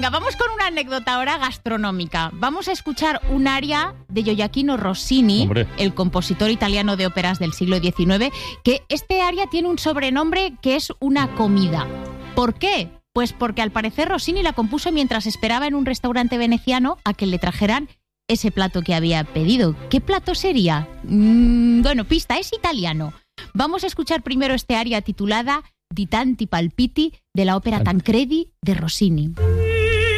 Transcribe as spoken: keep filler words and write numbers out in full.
Venga, vamos con una anécdota ahora gastronómica. Vamos a escuchar un aria de Gioacchino Rossini, Hombre. el compositor italiano de óperas del siglo diecinueve, que este aria tiene un sobrenombre que es una comida. ¿Por qué? Pues porque al parecer Rossini la compuso mientras esperaba en un restaurante veneciano a que le trajeran ese plato que había pedido. ¿Qué plato sería? Mm, bueno, pista, es italiano. Vamos a escuchar primero este aria titulada Di tanti palpiti de la ópera Tancredi de Rossini.